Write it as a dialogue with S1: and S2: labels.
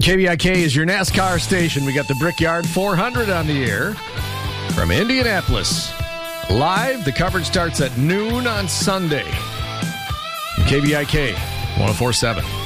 S1: KBIK is your NASCAR station. We got the Brickyard 400 on the air from Indianapolis. Live, the coverage starts at noon on Sunday. KBIK 104.7.